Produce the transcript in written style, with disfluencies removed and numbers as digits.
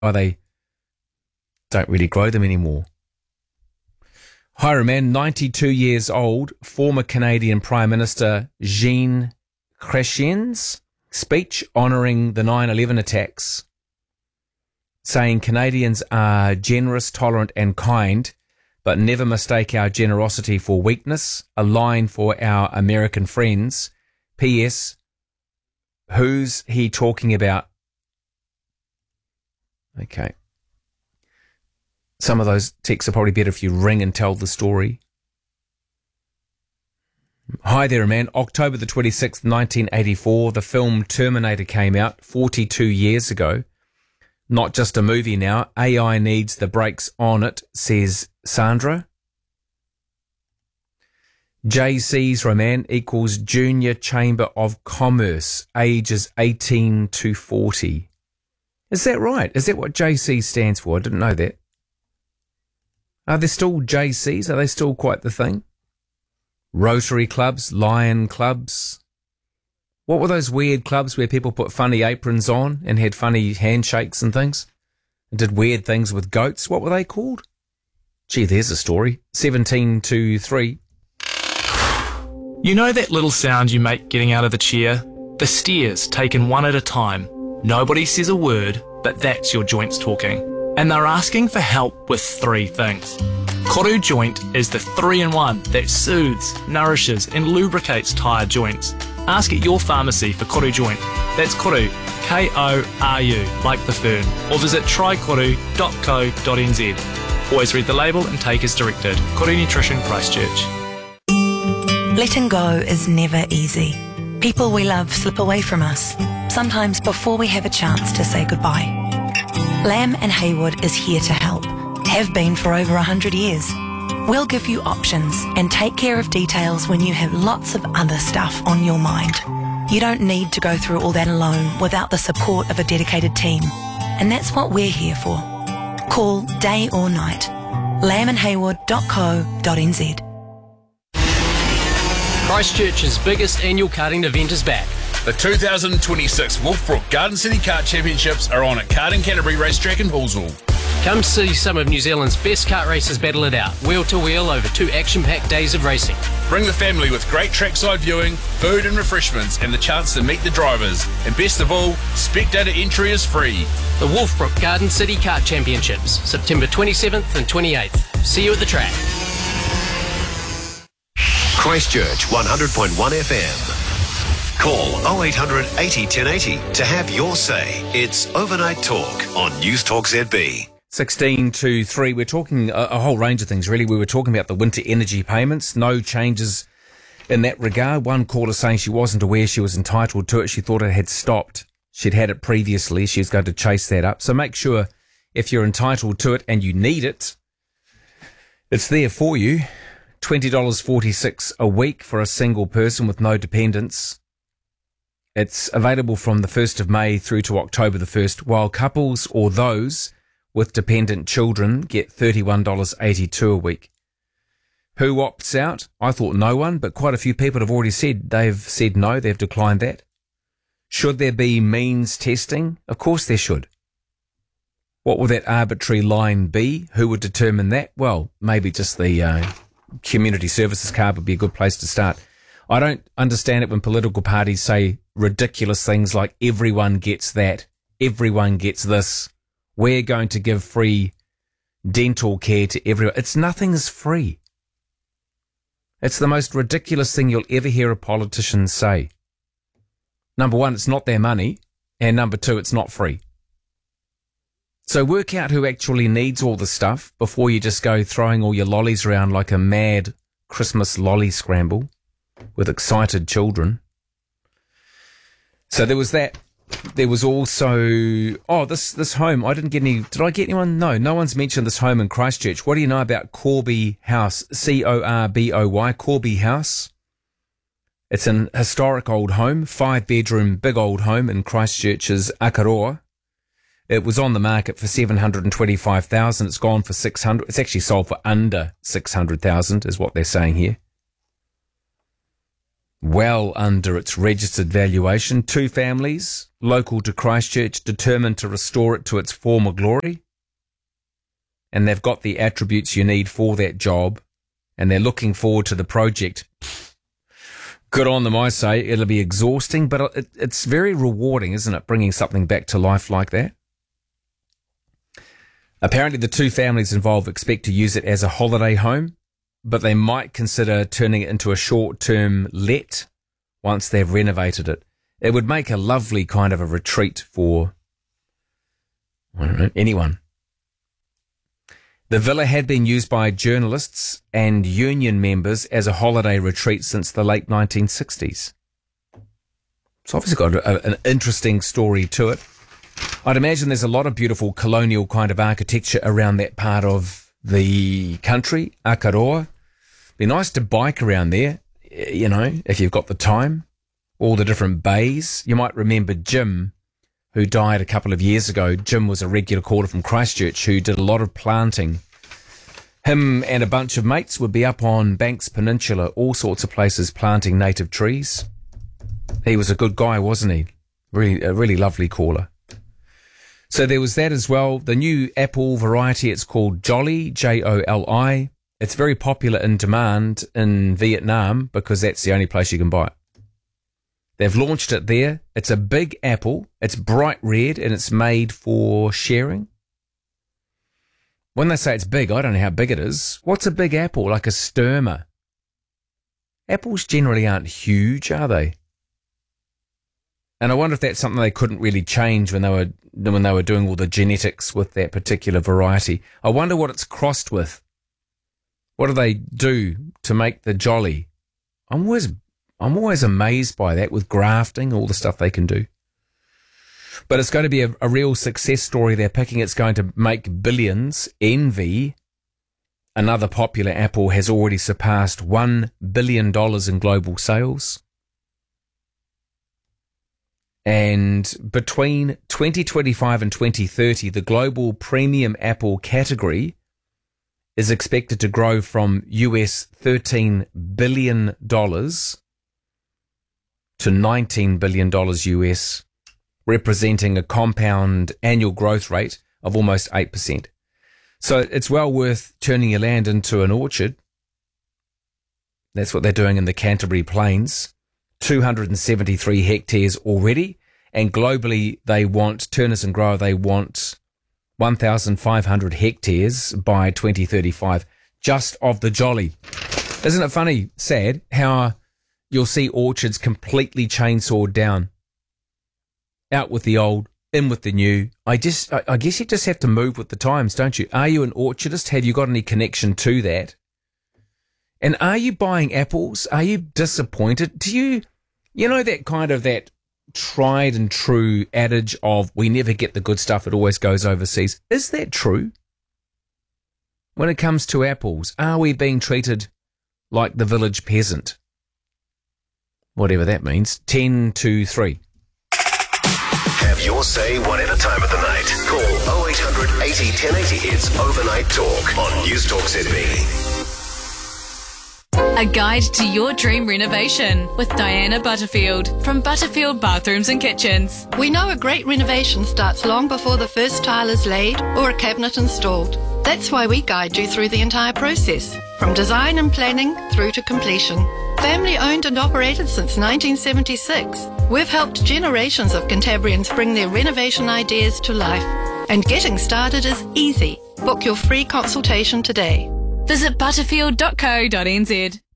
they don't really grow them anymore. Highroman, 92 years old, former Canadian Prime Minister Jean Chrétien's speech honouring the 9/11 attacks, saying Canadians are generous, tolerant and kind, but never mistake our generosity for weakness, a line for our American friends. P.S. Who's he talking about? Okay. Some of those texts are probably better if you ring and tell the story. Hi there, man. October the 26th, 1984, the film Terminator came out 42 years ago. Not just a movie now. AI needs the brakes on it, says Sandra. JC's Roman equals Junior Chamber of Commerce, ages 18 to 40. Is that right? Is that what JC stands for? I didn't know that. Are there still JCs? Are they still quite the thing? Rotary clubs, Lion clubs. What were those weird clubs where people put funny aprons on and had funny handshakes and things? And did weird things with goats? What were they called? Gee, there's a story. 17 to 3. You know that little sound you make getting out of the chair? The steers taken one at a time. Nobody says a word, but that's your joints talking. And they're asking for help with 3 things. Koru Joint is the 3-in-1 that soothes, nourishes and lubricates tired joints. Ask at your pharmacy for Koru Joint. That's Koru, K-O-R-U, like the fern. Or visit trykoru.co.nz. Always read the label and take as directed. Koru Nutrition, Christchurch. Letting go is never easy. People we love slip away from us, sometimes before we have a chance to say goodbye. Lamb and Haywood is here to help, have been for over 100 years. We'll give you options and take care of details when you have lots of other stuff on your mind. You don't need to go through all that alone without the support of a dedicated team. And that's what we're here for. Call day or night. lambandhaywood.co.nz. Christchurch's biggest annual karting event is back. The 2026 Wolfbrook Garden City Kart Championships are on at Karting Canterbury Racetrack in Hallsville. Come see some of New Zealand's best kart racers battle it out, wheel to wheel over 2 action-packed days of racing. Bring the family with great trackside viewing, food and refreshments and the chance to meet the drivers. And best of all, spectator entry is free. The Wolfbrook Garden City Kart Championships, September 27th and 28th. See you at the track. Christchurch 100.1 FM. Call 0800 80 1080 to have your say. It's Overnight Talk on News Talk ZB. 16 to 3. We're talking a whole range of things, really. We were talking about the winter energy payments. No changes in that regard. One caller saying she wasn't aware she was entitled to it. She thought it had stopped. She'd had it previously. She's going to chase that up. So make sure if you're entitled to it and you need it, it's there for you. $20.46 a week for a single person with no dependents. It's available from the 1st of May through to October the 1st, while couples or those with dependent children get $31.82 a week. Who opts out? I thought no one, but quite a few people have already said they've said no, they've declined that. Should there be means testing? Of course there should. What will that arbitrary line be? Who would determine that? Well, maybe just the community services card would be a good place to start. I don't understand it when political parties say ridiculous things like everyone gets that, everyone gets this, we're going to give free dental care to everyone. Nothing's free. It's the most ridiculous thing you'll ever hear a politician say. Number one, it's not their money, and number two, it's not free. So work out who actually needs all the stuff before you just go throwing all your lollies around like a mad Christmas lolly scramble with excited children. So there was that. There was also, this home. I didn't get any. Did I get anyone? No one's mentioned this home in Christchurch. What do you know about Corby House? Corboy, Corby House. It's an historic old home, 5-bedroom, big old home in Christchurch's Akaroa. It was on the market for $725,000. It's gone for $600,000. It's actually sold for under $600,000 is what they're saying here. well under its registered valuation. 2 families, local to Christchurch, determined to restore it to its former glory. And they've got the attributes you need for that job. And they're looking forward to the project. Good on them, I say. It'll be exhausting, but it's very rewarding, isn't it, bringing something back to life like that? Apparently, the 2 families involved expect to use it as a holiday home, but they might consider turning it into a short-term let once they've renovated it. It would make a lovely kind of a retreat for, I don't know, anyone. The villa had been used by journalists and union members as a holiday retreat since the late 1960s. It's obviously got an interesting story to it. I'd imagine there's a lot of beautiful colonial kind of architecture around that part of the country, Akaroa. Be nice to bike around there, you know, if you've got the time. All the different bays. You might remember Jim, who died a couple of years ago. Jim was a regular caller from Christchurch who did a lot of planting. Him and a bunch of mates would be up on Banks Peninsula, all sorts of places, planting native trees. He was a good guy, wasn't he? A really lovely caller. So there was that as well. The new apple variety, it's called Jolly, Joli. It's very popular in demand in Vietnam because that's the only place you can buy it. They've launched it there. It's a big apple. It's bright red and it's made for sharing. When they say it's big, I don't know how big it is. What's a big apple? Like a sturma. Apples generally aren't huge, are they? And I wonder if that's something they couldn't really change when they were doing all the genetics with that particular variety. I wonder what it's crossed with. What do they do to make the Jolly? I'm always amazed by that with grafting, all the stuff they can do. But it's going to be a real success story they're picking. It's going to make billions. Envy, another popular apple, has already surpassed $1 billion in global sales. And between 2025 and 2030, the global premium apple category is expected to grow from US $13 billion to $19 billion US, representing a compound annual growth rate of almost 8%. So it's well worth turning your land into an orchard. That's what they're doing in the Canterbury Plains. 273 hectares already. And globally, they want, Turners and Grower, they want 1,500 hectares by 2035, just of the Jolly. Isn't it funny, sad, how you'll see orchards completely chainsawed down? Out with the old, in with the new. I guess you just have to move with the times, don't you? Are you an orchardist? Have you got any connection to that? And are you buying apples? Are you disappointed? Do you know that kind of that tried and true adage of we never get the good stuff, it always goes overseas? Is that true? When it comes to apples, are we being treated like the village peasant? Whatever that means. 10 to 3. Have your say whatever time of the night. Call 0800 80 1080. It's Overnight Talk on News Talk ZB. A guide to your dream renovation with Diana Butterfield from Butterfield Bathrooms and Kitchens. We know a great renovation starts long before the first tile is laid or a cabinet installed. That's why we guide you through the entire process, from design and planning through to completion. Family owned and operated since 1976, we've helped generations of Cantabrians bring their renovation ideas to life. And getting started is easy. Book your free consultation today. Visit butterfield.co.nz.